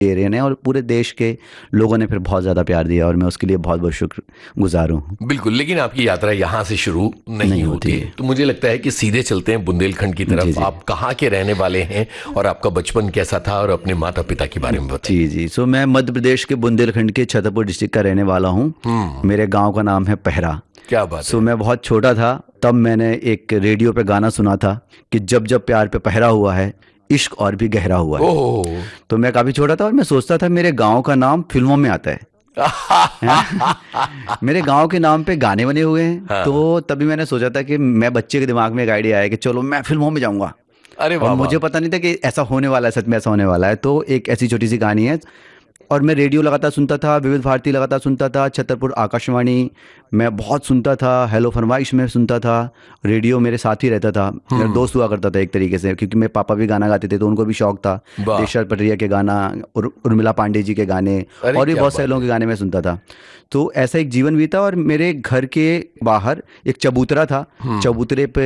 Area ने और पूरे देश के लोगों ने फिर बहुत ज़्यादा प्यार दिया और मैं उसके लिए बहुत बहुत शुक्रगुजार हूँ। बिल्कुल, लेकिन आपकी यात्रा यहाँ से शुरू नहीं नहीं होती, होती है। तो मुझे लगता है कि सीधे चलते हैं बुंदेलखंड की जी तरफ। जी आप कहाँ के रहने वाले हैं और आपका बचपन कैसा था, और अपने माता पिता के बारे में बताइए। जी जी। सो मैं मध्य प्रदेश के बुंदेलखंड के छतरपुर डिस्ट्रिक्ट का रहने वाला हूँ। मेरे गांव का नाम है पहरा। क्या बात सो है। मैं बहुत छोटा था तब मैंने एक रेडियो पे गाना सुना था कि जब जब प्यार पे पहरा हुआ है, इश्क और भी गहरा हुआ है। ओह। तो मैं काफ़ी छोटा था और मैं सोचता था मेरे गांव का नाम फिल्मों में आता है। मेरे गांव के नाम पे गाने बने हुए हैं, हाँ। तो तभी मैंने सोचा था कि मैं बच्चे के दिमाग में एक आइडिया आया कि चलो मैं फिल्मों में जाऊंगा। अरे और वाह वाह। मुझे पता नहीं था कि ऐसा होने वाला है, सच में ऐसा होने वाला है। तो एक ऐसी छोटी सी कहानी है। और मैं रेडियो लगातार सुनता था, विविध भारती लगातार सुनता था, छतरपुर आकाशवाणी मैं बहुत सुनता था, हेलो फरमाइश में सुनता था। रेडियो मेरे साथ ही रहता था, मेरा दोस्त हुआ करता था एक तरीके से, क्योंकि मेरे पापा भी गाना गाते थे तो उनको भी शौक था। वाह। देशराज पटरिया के गाना, उर्मिला पांडे जी के गाने अरे और भी क्या बहुत सारे बात लोगों है। के गाने मैं सुनता था। तो ऐसा एक जीवन बीता। और मेरे घर के बाहर एक चबूतरा था। चबूतरे पे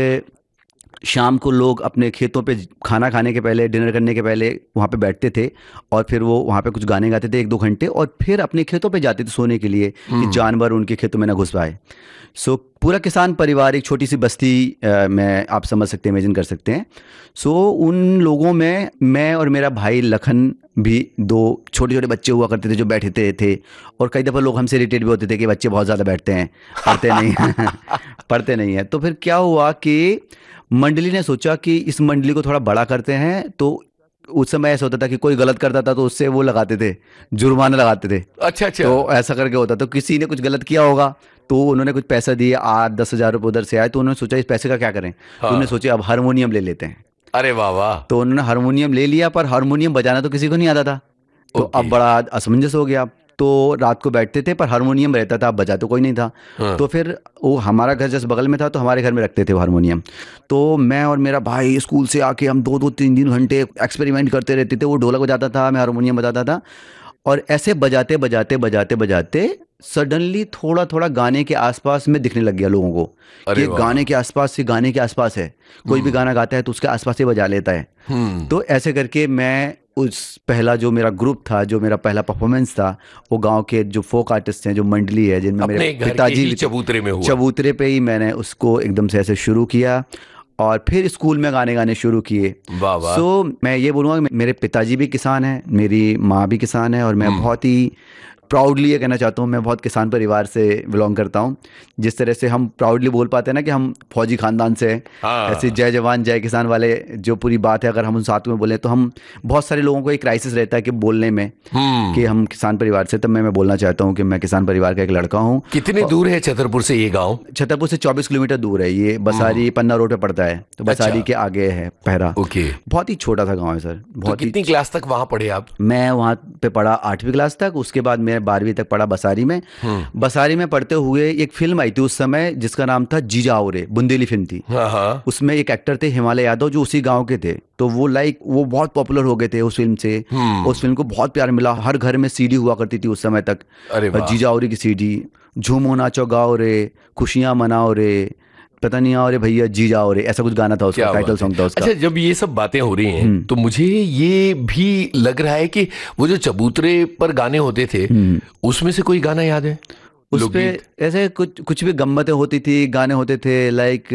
शाम को लोग अपने खेतों पे खाना खाने के पहले, डिनर करने के पहले वहाँ पे बैठते थे और फिर वो वहाँ पे कुछ गाने गाते थे 1-2 घंटे और फिर अपने खेतों पे जाते थे सोने के लिए कि जानवर उनके खेतों में ना घुस पाए। सो पूरा किसान परिवार, एक छोटी सी बस्ती में, आप समझ सकते हैं, इमेजिन कर सकते हैं। सो उन लोगों में मैं और मेरा भाई लखन भी, 2 छोटे छोटे बच्चे हुआ करते थे जो बैठते थे। और कई दफ़ा लोग हमसे इरिटेट भी होते थे कि बच्चे बहुत ज़्यादा बैठते हैं, पढ़ते नहीं हैं। पढ़ते नहीं हैं। तो फिर क्या हुआ कि मंडली ने सोचा कि इस मंडली को थोड़ा बड़ा करते हैं। तो उस समय ऐसा होता था कि कोई गलत करता था तो उससे वो लगाते थे, जुर्माना लगाते थे। अच्छा अच्छा। तो ऐसा करके होता, तो किसी ने कुछ गलत किया होगा तो उन्होंने कुछ पैसा दिए, 8-10 हज़ार रुपये उधर से आए, तो उन्होंने सोचा इस पैसे का क्या करें। तो उन्होंने हाँ। सोचा अब हारमोनियम ले लेते हैं। अरे वाह वाह। तो उन्होंने हारमोनियम ले लिया, पर हारमोनियम बजाना तो किसी को नहीं आता था। तो ओके। अब बड़ा असमंजस हो गया। तो रात को बैठते थे पर हारमोनियम रहता था, अब बजा तो कोई नहीं था। हाँ। तो फिर वो हमारा घर जस्ट बगल में था तो हमारे घर में रखते थे वो हारमोनियम। तो मैं और मेरा भाई स्कूल से आके हम 2-2 3-3 घंटे एक्सपेरिमेंट करते रहते थे। वो ढोलक बजाता था, मैं हारमोनियम बजाता था। और ऐसे बजाते बजाते बजाते बजाते सडनली थोड़ा थोड़ा गाने के आसपास में दिखने लग गया लोगों को कि अरे ये वाह। गाने के आसपास से, गाने के आसपास है। कोई भी गाना गाता है तो उसके आसपास से बजा लेता है। हम्म। तो ऐसे करके मैं उस पहला जो मेरा ग्रुप था, जो मेरा पहला परफॉर्मेंस था, वो गांव के जो फोक आर्टिस्ट हैं, जो मंडली है जिनमें मेरे अपने घर के पिताजी ही भी थे, चबूतरे में हुआ। चबूतरे पे ही मैंने उसको एकदम से ऐसे शुरू किया। और फिर स्कूल में गाने गाने शुरू किए। वाह वाह। सो मैं ये बोलूँगा कि मेरे पिताजी भी किसान हैं, मेरी माँ भी किसान है, और मैं बहुत ही प्राउडली ये कहना चाहता हूँ मैं बहुत किसान परिवार से बिलोंग करता हूँ। जिस तरह से हम प्राउडली बोल पाते हैं ना कि हम फौजी खानदान से हैं, ऐसे हाँ। जय जवान जय किसान वाले जो पूरी बात है, अगर हम उन साथ में बोलें तो हम, बहुत सारे लोगों को एक क्राइसिस रहता है कि बोलने में कि हम्म। हम किसान परिवार से। तब मैं बोलना चाहता हूँ कि मैं किसान परिवार का एक लड़का हूँ। कितने दूर है छतरपुर से ये गांव? छतरपुर से 24 किलोमीटर दूर है ये। बसारी पन्ना रोड पे पड़ता है, तो अच्छा। बसारी के आगे है पहरा। ओके। बहुत ही छोटा सा गांव है सर, तो बहुत ही। कितनी क्लास तक वहां पढ़े आप? मैं वहाँ पे पढ़ा 8वीं क्लास तक, उसके बाद मैं 12वीं तक पढ़ा बसारी में। बसारी में पढ़ते हुए एक फिल्म आई थी उस समय जिसका नाम था जीजा औरे, बुंदेली फिल्म थी। हाँ हाँ। उसमें एक एक्टर थे हिमालय यादव जो उसी गांव के थे। तो वो वो बहुत पॉपुलर हो गए थे उस फिल्म से। उस फिल्म को बहुत प्यार मिला, हर घर में सीडी हुआ करती थी उस समय तक, अरे वाह। जीजा औरे की सीडी। झूमो नाचो गाओ रे, खुशियाँ मनाओ रे, पता नहीं आओ रे भैया जी जाओ रे, ऐसा कुछ गाना था, उसका क्या टाइटल बात है। सॉन्ग था उसका। अच्छा, जब ये सब बातें हो रही हैं तो मुझे ये भी लग रहा है कि वो जो चबूतरे पर गाने होते थे उसमें से कोई गाना याद है? उस पे लोकगीत। ऐसे कुछ कुछ भी गम्मतें होती थी, गाने होते थे, लाइक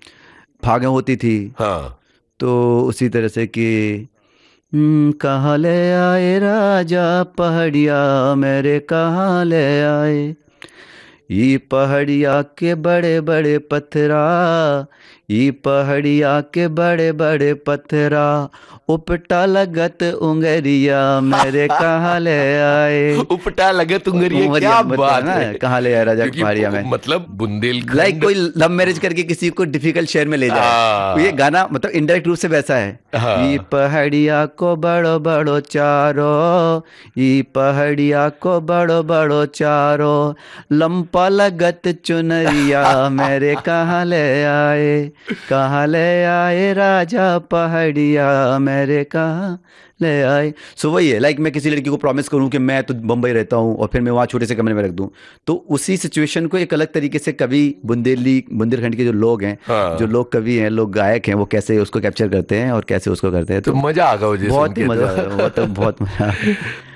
भागें होती थी। हाँ। तो उसी तरह से कि कहाँ ले आए राजा पहाड़िया मेरे, कहाँ ले आए, ये पहाड़िया के बड़े बड़े पत्थरा, ये पहाड़िया के बड़े बड़े पत्थरा, उपटा लगत उंगरिया मेरे, कहाँ ले आए। उपटा लगे तुंगरिया, उंगरिया क्या मतलब है बात है। ना, कहाँ ले आए राजा क्योंकि पहाड़िया में। मतलब लाइक बुंदेलखंड। कोई लव मैरिज करके किसी को डिफिकल्ट शहर में ले जाए, तो ये गाना मतलब इनडायरेक्ट रूप से वैसा है। ये हाँ। पहाड़िया को बड़ो बड़ो चारो, ये पहाड़िया को बड़ो बड़ो चारो, लंपा लगत चुनरिया मेरे, कहाँ ले आए। कहाँ ले आए राजा पहाड़िया मेरे, कहाँ ले आए। सो वही है, लाइक मैं किसी लड़की को प्रॉमिस करूं कि मैं तो बम्बई रहता हूं और फिर मैं वहाँ छोटे से कमरे में रख दूं, तो उसी सिचुएशन को एक अलग तरीके से कवि बुंदेलखंड के जो लोग हैं, जो हाँ, लोग कवि हैं, लोग गायक हैं, वो कैसे उसको कैप्चर करते हैं और कैसे उसको करते हैं। तो तो मजा आ गया मुझे सुन बहुत ही के मजा तो। आया, बहुत बहुत मजा आया।